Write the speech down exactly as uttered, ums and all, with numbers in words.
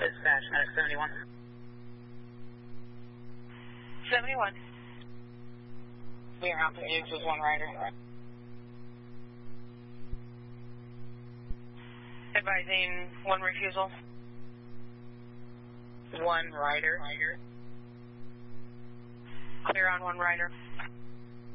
Dispatch, Medic seventy-one. seventy-one. We are out to Hughes with one rider. Advising one refusal. One rider. Clear on one rider.